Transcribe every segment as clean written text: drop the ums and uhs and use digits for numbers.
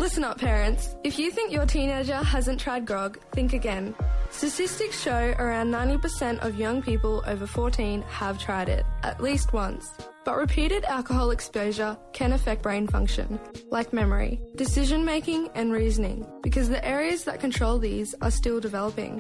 Listen up, parents. If you think your teenager hasn't tried grog, think again. Statistics show around 90% of young people over 14 have tried it, at least once. But repeated alcohol exposure can affect brain function, like memory, decision-making and reasoning, because the areas that control these are still developing.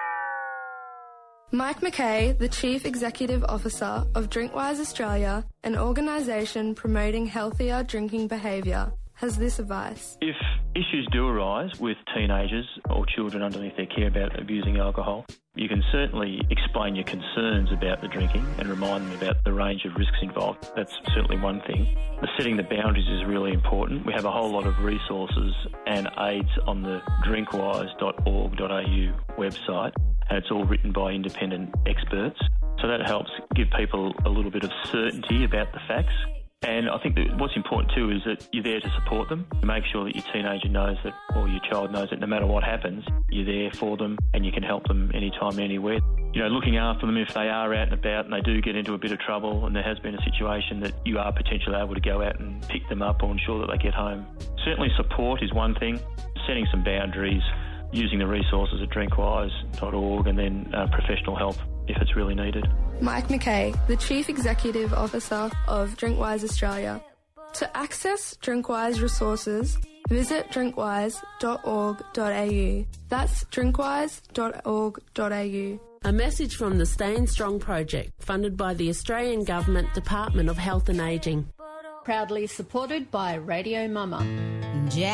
Mike Mackay, the Chief Executive Officer of Drinkwise Australia, an organisation promoting healthier drinking behaviour, has this advice. If issues do arise with teenagers or children underneath their care about abusing alcohol, you can certainly explain your concerns about the drinking and remind them about the range of risks involved. That's certainly one thing. The setting the boundaries is really important. We have a whole lot of resources and aids on the drinkwise.org.au website, and it's all written by independent experts. So that helps give people a little bit of certainty about the facts. And I think that what's important too is that you're there to support them. Make sure that your teenager knows that, or your child knows that no matter what happens, you're there for them and you can help them anytime, anywhere. You know, looking after them if they are out and about and they do get into a bit of trouble and there has been a situation that you are potentially able to go out and pick them up or ensure that they get home. Certainly support is one thing, setting some boundaries, using the resources at drinkwise.org and then professional help if it's really needed. Mike Mackay, the Chief Executive Officer of Drinkwise Australia. To access Drinkwise resources, visit drinkwise.org.au. That's drinkwise.org.au. A message from the Staying Strong project, funded by the Australian Government Department of Health and Ageing. Proudly supported by Radio Mama.